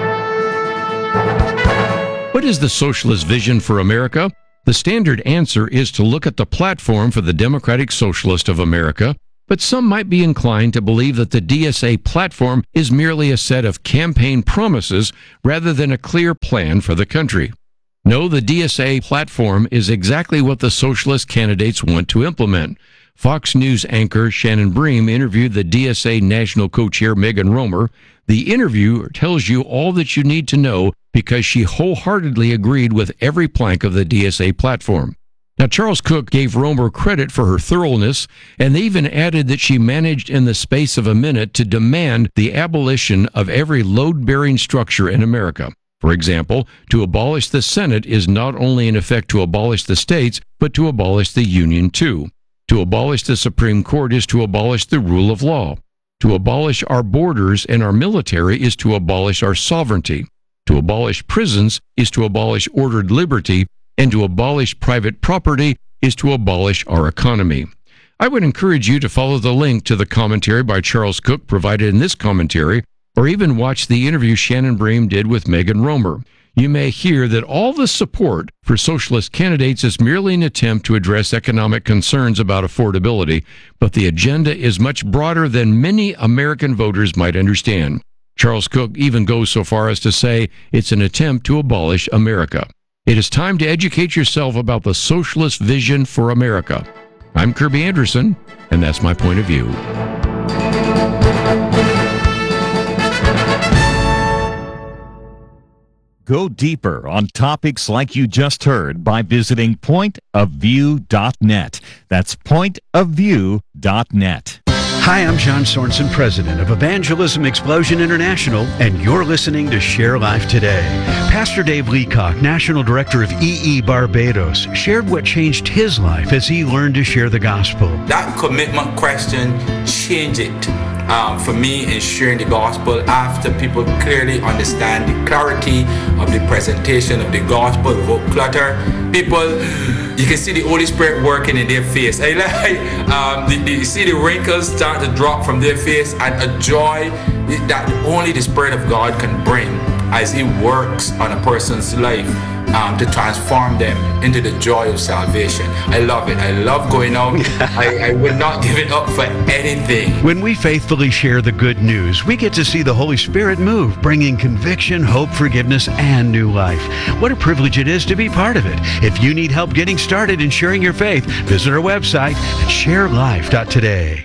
What is the socialist vision for America? The standard answer is to look at the platform for the Democratic Socialist of America, but some might be inclined to believe that the D S A platform is merely a set of campaign promises rather than a clear plan for the country. No, the D S A platform is exactly what the socialist candidates want to implement. Fox News anchor Shannon Bream interviewed the D S A national co-chair Megan Romer. The interview tells you all that you need to know because she wholeheartedly agreed with every plank of the D S A platform. Now, Charles Cook gave Romer credit for her thoroughness, and they even added that she managed in the space of a minute to demand the abolition of every load-bearing structure in America. For example, to abolish the Senate is not only in effect to abolish the states, but to abolish the Union too. To abolish the Supreme Court is to abolish the rule of law. To abolish our borders and our military is to abolish our sovereignty. To abolish prisons is to abolish ordered liberty, and to abolish private property is to abolish our economy. I would encourage you to follow the link to the commentary by Charles Cook provided in this commentary, or even watch the interview Shannon Bream did with Megan Romer. You may hear that all the support for socialist candidates is merely an attempt to address economic concerns about affordability, but the agenda is much broader than many American voters might understand. Charles Cook even goes so far as to say it's an attempt to abolish America. It is time to educate yourself about the socialist vision for America. I'm Kirby Anderson, and that's my point of view. Go deeper on topics like you just heard by visiting point of view dot net. That's point of view dot net. Hi, I'm John Sorensen, president of Evangelism Explosion International, and you're listening to Share Life Today. Pastor Dave Leacock, National Director of E E Barbados, shared what changed his life as he learned to share the gospel. That commitment question changed it. Um, for me in sharing the gospel after people clearly understand the clarity of the presentation of the gospel without clutter. People, you can see the Holy Spirit working in their face. I like, um, the, the, you see the wrinkles start to drop from their face, and a joy that only the Spirit of God can bring as He works on a person's life um, to transform them into the joy of salvation. I love it. I love going out. I, I would not give it up for anything. When we faithfully share the good news, we get to see the Holy Spirit move, bringing conviction, hope, forgiveness, and new life. What a privilege it is to be part of it. If you need help getting started in sharing your faith, visit our website at share life dot today.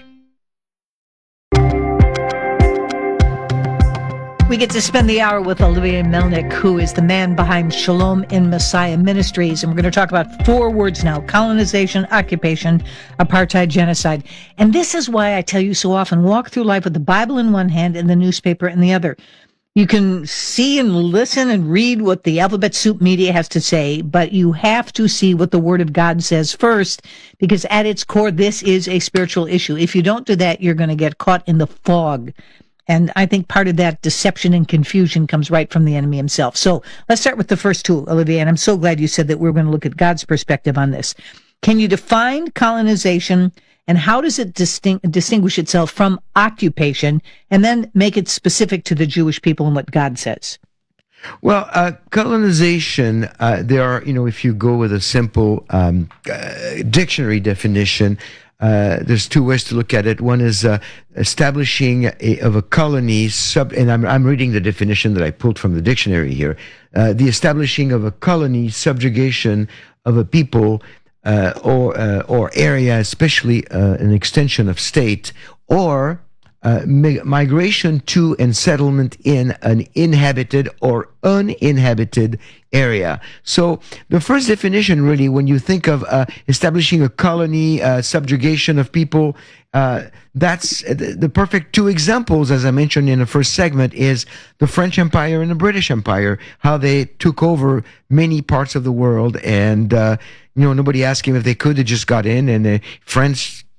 We get to spend the hour with Olivier Melnick, who is the man behind Shalom in Messiah Ministries. And we're going to talk about four words now: colonization, occupation, apartheid, genocide. And this is why I tell you so often, walk through life with the Bible in one hand and the newspaper in the other. You can see and listen and read what the alphabet soup media has to say, but you have to see what the Word of God says first, because at its core, this is a spiritual issue. If you don't do that, you're going to get caught in the fog. And I think part of that deception and confusion comes right from the enemy himself. So let's start with the first two, Olivier, and I'm so glad you said that we're going to look at God's perspective on this. Can you define colonization, and how does it distinct, distinguish itself from occupation, and then make it specific to the Jewish people and what God says? Well, uh, colonization, uh, there are, you know, if you go with a simple um, uh, dictionary definition, Uh, there's two ways to look at it. One is uh, establishing a, of a colony, sub, and I'm, I'm reading the definition that I pulled from the dictionary here. Uh, the establishing of a colony, subjugation of a people uh, or uh, or area, especially uh, an extension of state, or uh, mi- migration to and settlement in an inhabited or uninhabited area. So the first definition, really, when you think of uh, establishing a colony, uh, subjugation of people, uh, that's the, the perfect two examples, as I mentioned in the first segment, is the French Empire and the British Empire, how they took over many parts of the world, and uh, you know, nobody asked him if they could. They just got in, and the French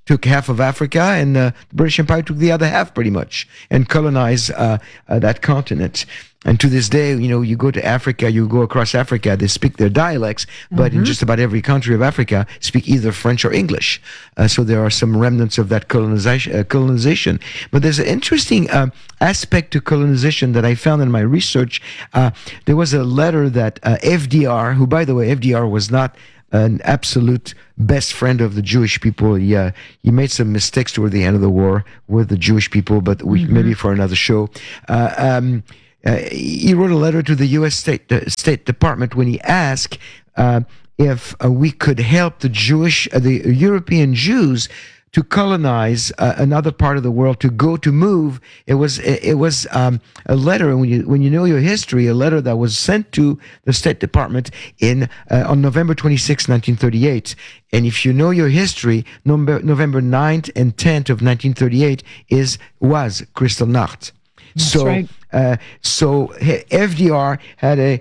took half of Africa, and uh, the British Empire took the other half, pretty much, and colonized uh, uh, that continent. And to this day, you know, you go to Africa, you go across Africa, they speak their dialects, but Mm-hmm. in just about every country of Africa, speak either French or English. Uh, so there are some remnants of that colonization. Uh, colonization. But there's an interesting uh, aspect to colonization that I found in my research. Uh, there was a letter that uh, F D R, who, by the way, F D R was not an absolute best friend of the Jewish people. He, uh, he made some mistakes toward the end of the war with the Jewish people, but we, Mm-hmm. maybe for another show. Uh, um, Uh, he wrote a letter to the U S State uh, State Department when he asked uh, if uh, we could help the Jewish, uh, the European Jews to colonize uh, another part of the world, to go to move. It was it was um, a letter, and when you when you know your history, a letter that was sent to the State Department in uh, on November twenty-sixth, nineteen thirty-eight. And if you know your history, November, November ninth and tenth of nineteen thirty-eight is was Kristallnacht. That's so, right. uh, so F D R had a,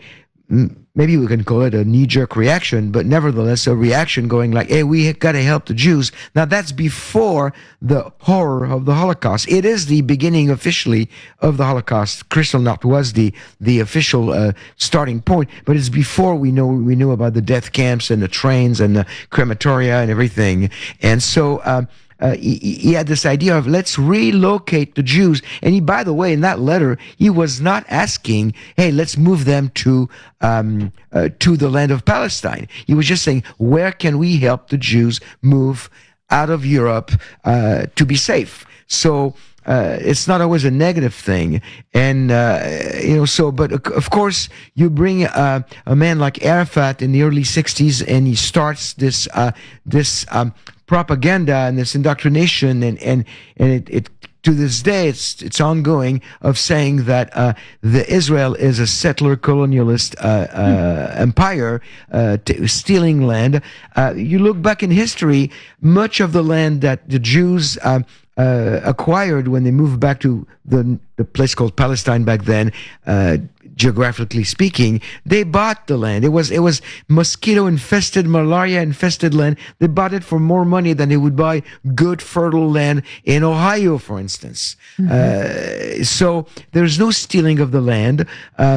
maybe we can call it a knee-jerk reaction, but nevertheless a reaction going like, hey, we got to help the Jews. Now that's before the horror of the Holocaust. It is the beginning officially of the Holocaust. Kristallnacht was the the official uh, starting point, but it's before we know we knew about the death camps and the trains and the crematoria and everything. And so. Um, Uh, he, he had this idea of let's relocate the Jews. And he, by the way, in that letter, he was not asking, hey, let's move them to um, uh, to the land of Palestine. He was just saying, where can we help the Jews move out of Europe uh, to be safe? So uh, it's not always a negative thing. And, uh, you know, so, but of course, you bring uh, a man like Arafat in the early sixties, and he starts this, uh, this, um, propaganda and this indoctrination, and and and it, it to this day it's it's ongoing, of saying that uh, the Israel is a settler colonialist uh, uh, empire, uh, t- stealing land. Uh, you look back in history, much of the land that the Jews uh, uh, acquired when they moved back to the the place called Palestine back then. Uh, geographically speaking, they bought the land. It was it was mosquito infested, malaria infested land. They bought it for more money than they would buy good fertile land in Ohio, for instance. Mm-hmm. Uh, so there's no stealing of the land, uh,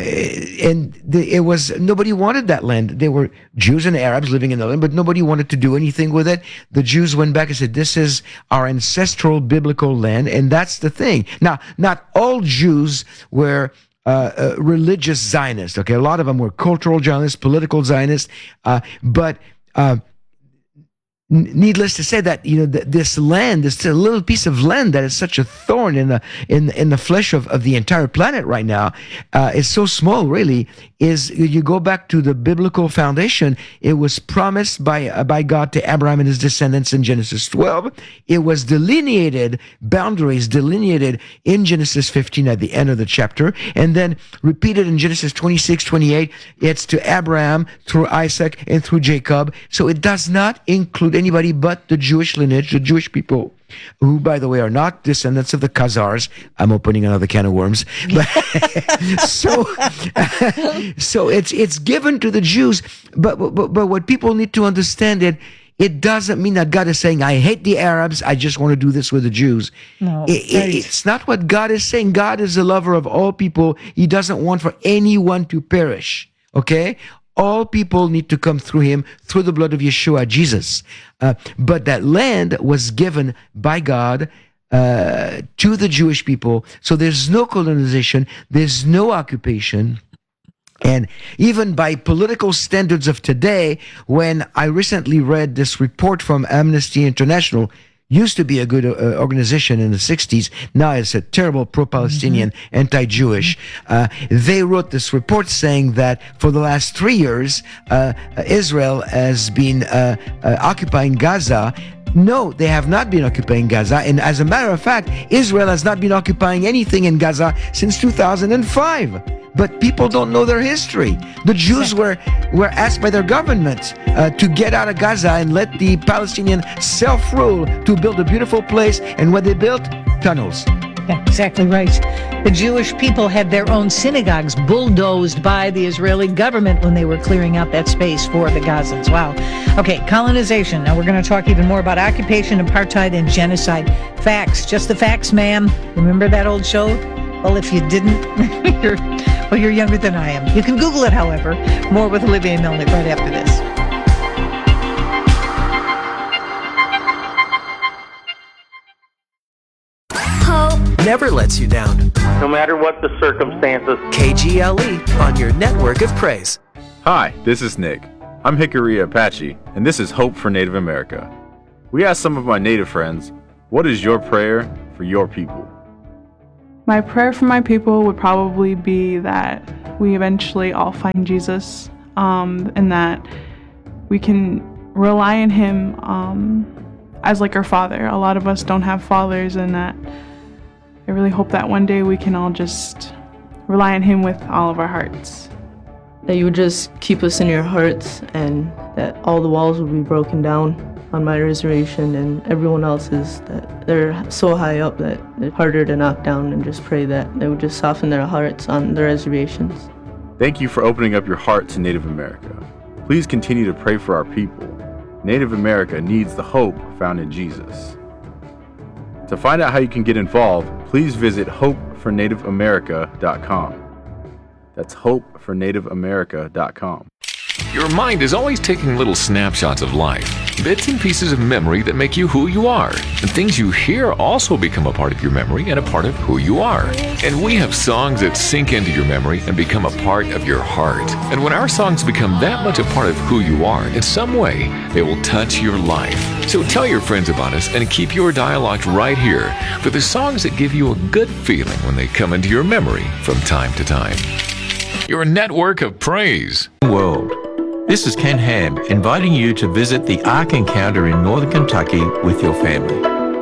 and the, it was nobody wanted that land. There were Jews and Arabs living in the land, but nobody wanted to do anything with it. The Jews went back and said, "This is our ancestral biblical land," and that's the thing. Now, not all Jews were Uh, uh, religious Zionists. Okay, a lot of them were cultural Zionists, political Zionists, uh, but uh, needless to say that, you know, th- this land, this little piece of land that is such a thorn in the in in the flesh of, of the entire planet right now, uh, is so small. Really, is you go back to the biblical foundation. It was promised by uh, by God to Abraham and his descendants in Genesis twelve. It was delineated, boundaries delineated in Genesis fifteen at the end of the chapter, and then repeated in Genesis twenty-six, twenty-eight. It's to Abraham through Isaac and through Jacob. So it does not include anybody but the Jewish lineage, the Jewish people, who, by the way, are not descendants of the Khazars. I'm opening another can of worms. But so, so it's it's given to the Jews. But, but but what people need to understand, it it doesn't mean that God is saying, I hate the Arabs, I just want to do this with the Jews. No, it, it, it's not what God is saying. God is a lover of all people. He doesn't want for anyone to perish. Okay? All people need to come through him, through the blood of Yeshua, Jesus. Uh, but that land was given by God uh, to the Jewish people. So there's no colonization, there's no occupation. And even by political standards of today, when I recently read this report from Amnesty International, used to be a good uh, organization in the sixties. Now it's a terrible pro-Palestinian, mm-hmm. anti-Jewish. Uh, they wrote this report saying that for the last three years, uh, Israel has been uh, uh, occupying Gaza. No, they have not been occupying Gaza. And as a matter of fact, Israel has not been occupying anything in Gaza since two thousand five. But people don't know their history. The Jews were, were asked by their government uh, to get out of Gaza and let the Palestinian self-rule to build a beautiful place. And what they built? Tunnels. Yeah, exactly right. The Jewish people had their own synagogues bulldozed by the Israeli government when they were clearing out that space for the Gazans. Wow. Okay, colonization. Now we're going to talk even more about occupation, apartheid, and genocide. Facts. Just the facts, ma'am. Remember that old show? Well, if you didn't, you're, well, you're younger than I am. You can Google it, however. More with Olivia Melnick right after this. Never lets you down. No matter what the circumstances. K G L E on your network of praise. Hi, this is Nick. I'm Hickory Apache, and this is Hope for Native America. We asked some of my Native friends, what is your prayer for your people? My prayer for my people would probably be that we eventually all find Jesus, um, and that we can rely on him um, as like our father. A lot of us don't have fathers, and that I really hope that one day we can all just rely on him with all of our hearts. That you would just keep us in your hearts, and that all the walls would be broken down on my reservation and everyone else's, that they're so high up that it's harder to knock down, and just pray that they would just soften their hearts on the reservations. Thank you for opening up your heart to Native America. Please continue to pray for our people. Native America needs the hope found in Jesus. To find out how you can get involved, please visit hope for native america dot com. That's hope for native america dot com. Your mind is always taking little snapshots of life, bits and pieces of memory that make you who you are. And things you hear also become a part of your memory and a part of who you are. And we have songs that sink into your memory and become a part of your heart. And when our songs become that much a part of who you are, in some way, they will touch your life. So tell your friends about us and keep your dialogue right here for the songs that give you a good feeling when they come into your memory from time to time. Your network of praise. World. This is Ken Ham inviting you to visit the Ark Encounter in Northern Kentucky with your family.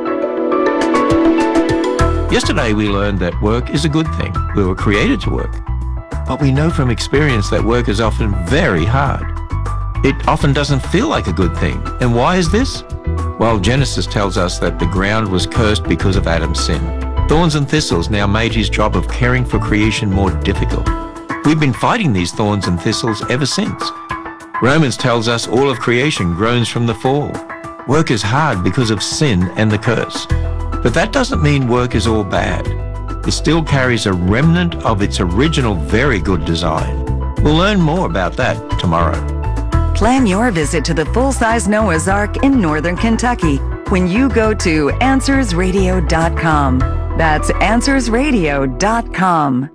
Yesterday we learned that work is a good thing. We were created to work. But we know from experience that work is often very hard. It often doesn't feel like a good thing. And why is this? Well, Genesis tells us that the ground was cursed because of Adam's sin. Thorns and thistles now made his job of caring for creation more difficult. We've been fighting these thorns and thistles ever since. Romans tells us all of creation groans from the fall. Work is hard because of sin and the curse. But that doesn't mean work is all bad. It still carries a remnant of its original very good design. We'll learn more about that tomorrow. Plan your visit to the full-size Noah's Ark in Northern Kentucky when you go to answers radio dot com. That's answers radio dot com.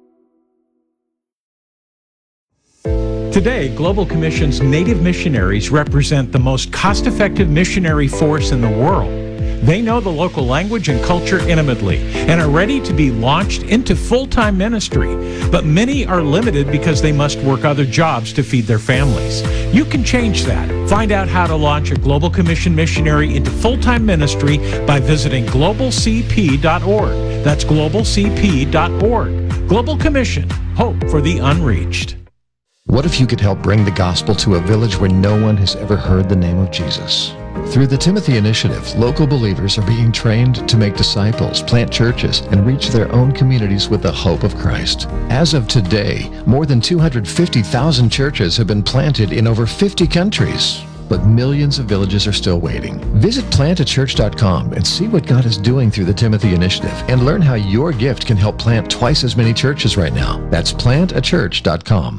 Today, Global Commission's Native missionaries represent the most cost-effective missionary force in the world. They know the local language and culture intimately and are ready to be launched into full-time ministry. But many are limited because they must work other jobs to feed their families. You can change that. Find out how to launch a Global Commission missionary into full-time ministry by visiting global c p dot org. That's global c p dot org. Global Commission, hope for the unreached. What if you could help bring the gospel to a village where no one has ever heard the name of Jesus? Through the Timothy Initiative, local believers are being trained to make disciples, plant churches, and reach their own communities with the hope of Christ. As of today, more than two hundred fifty thousand churches have been planted in over fifty countries. But millions of villages are still waiting. Visit plant a church dot com and see what God is doing through the Timothy Initiative and learn how your gift can help plant twice as many churches right now. That's plant a church dot com.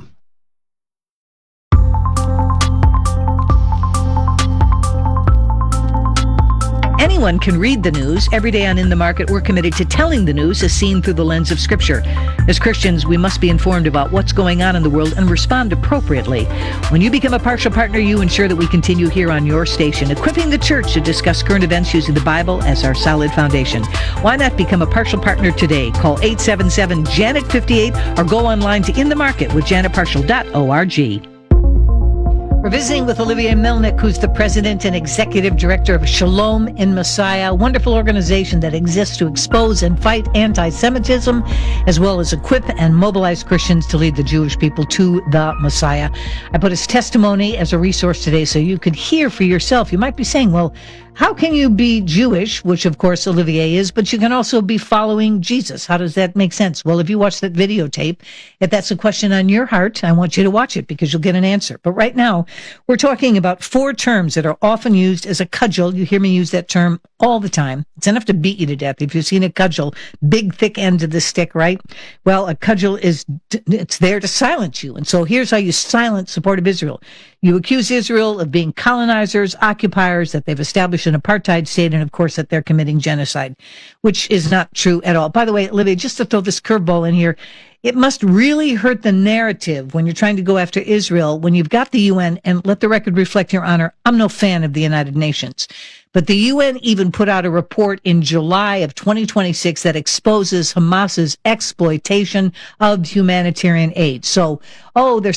Anyone can read the news. Every day on In the Market, we're committed to telling the news as seen through the lens of Scripture. As Christians, we must be informed about what's going on in the world and respond appropriately. When you become a partial partner, you ensure that we continue here on your station, equipping the church to discuss current events using the Bible as our solid foundation. Why not become a partial partner today? Call eight seven seven, Janet fifty-eight or go online to In the Market with janet partial dot org. We're visiting with Olivier Melnick, who's the president and executive director of Shalom in Messiah, a wonderful organization that exists to expose and fight anti-Semitism, as well as equip and mobilize Christians to lead the Jewish people to the Messiah. I put his testimony as a resource today so you could hear for yourself. You might be saying, well, how can you be Jewish, which of course Olivier is, but you can also be following Jesus? How does that make sense? Well, if you watch that videotape, if that's a question on your heart, I want you to watch it because you'll get an answer. But right now, we're talking about four terms that are often used as a cudgel. You hear me use that term all the time. It's enough to beat you to death. If you've seen a cudgel, big, thick end of the stick, right? Well, a cudgel is, it's there to silence you. And so here's how you silence support of Israel. You accuse Israel of being colonizers, occupiers, that they've established an apartheid state, and of course that they're committing genocide, which is not true at all. By the way, Olivia, just to throw this curveball in here, it must really hurt the narrative when you're trying to go after Israel, when you've got the U N, and let the record reflect, Your Honor, I'm no fan of the United Nations. But the U N even put out a report in July of twenty twenty-six that exposes Hamas's exploitation of humanitarian aid. So, oh, there's